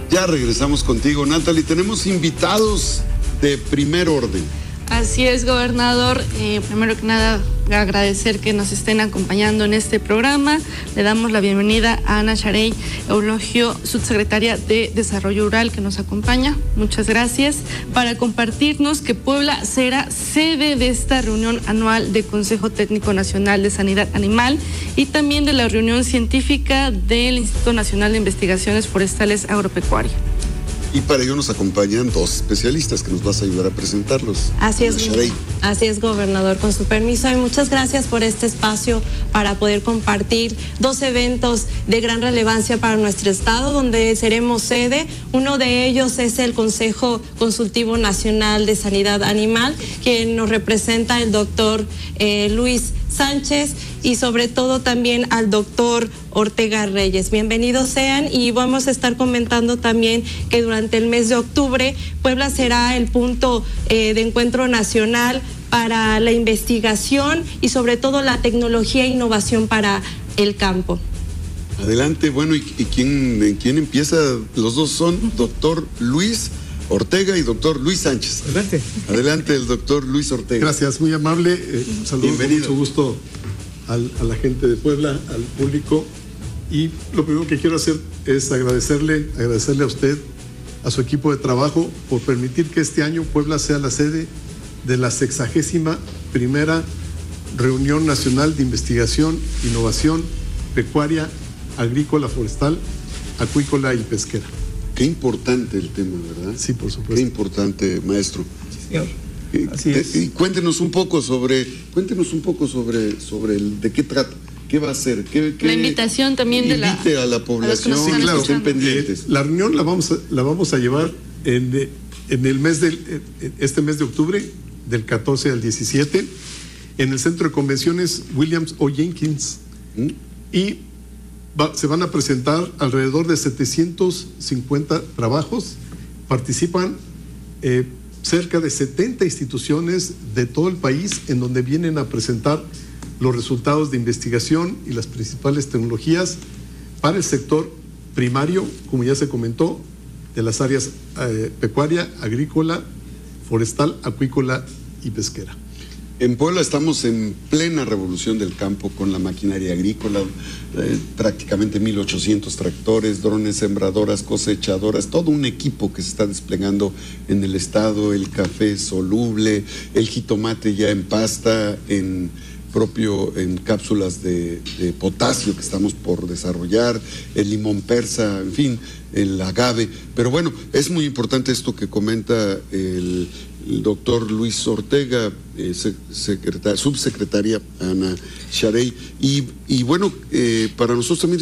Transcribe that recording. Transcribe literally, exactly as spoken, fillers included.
Ya regresamos contigo, Natalie. Tenemos invitados de primer orden. Así es, gobernador. Eh, primero que nada, agradecer que nos estén acompañando en este programa. Le damos la bienvenida a Ana Sharey Eulogio, subsecretaria de Desarrollo Rural, que nos acompaña. Muchas gracias. Para compartirnos que Puebla será sede de esta reunión anual del Consejo Técnico Nacional de Sanidad Animal y también de la reunión científica del Instituto Nacional de Investigaciones Forestales Agropecuarias. Y para ello nos acompañan dos especialistas que nos vas a ayudar a presentarlos. Así es, así es, gobernador, con su permiso, y muchas gracias por este espacio para poder compartir dos eventos de gran relevancia para nuestro estado, donde seremos sede. Uno de ellos es el Consejo Consultivo Nacional de Sanidad Animal, quien nos representa el doctor eh, Luis Sánchez, y sobre todo también al doctor Ortega Reyes. Bienvenidos sean, y vamos a estar comentando también que durante el mes de octubre Puebla será el punto eh, de encuentro nacional para la investigación y sobre todo la tecnología e innovación para el campo. Adelante, bueno, ¿y, y quién, quién empieza? Los dos son doctor Luis Ortega y doctor Luis Sánchez. Adelante. Adelante, el doctor Luis Ortega. Gracias, muy amable. Eh, un saludo, con mucho gusto al, a la gente de Puebla, al público. Y lo primero que quiero hacer es agradecerle, agradecerle a usted, a su equipo de trabajo, por permitir que este año Puebla sea la sede de la sexagésima primera Reunión Nacional de Investigación, Innovación, Pecuaria, Agrícola, Forestal, Acuícola y Pesquera. Qué importante el tema, ¿verdad? Sí, por supuesto. Qué importante, maestro. Sí, señor. Así es. Y cuéntenos un poco sobre, cuéntenos un poco sobre, sobre el, de qué trata, qué va a hacer, qué, qué la invitación también de la invite a la población, a sí, claro, que estén pendientes. Eh, la reunión la vamos a, la vamos a llevar en, en el mes del este mes de octubre, del catorce al diecisiete, en el Centro de Convenciones Williams O. Jenkins. ¿Mm? Y Va, se van a presentar alrededor de setecientos cincuenta trabajos. Participan eh, cerca de setenta instituciones de todo el país, en donde vienen a presentar los resultados de investigación y las principales tecnologías para el sector primario, como ya se comentó, de las áreas eh, pecuaria, agrícola, forestal, acuícola y pesquera. En Puebla estamos en plena revolución del campo con la maquinaria agrícola, eh, prácticamente mil ochocientos tractores, drones, sembradoras, cosechadoras, todo un equipo que se está desplegando en el estado, el café soluble, el jitomate ya en pasta, en propio en cápsulas de, de potasio que estamos por desarrollar, el limón persa, en fin, el agave. Pero bueno, es muy importante esto que comenta el, el doctor Luis Ortega, eh, secretaria, subsecretaria Ana Sharey, y, y bueno, eh, para nosotros también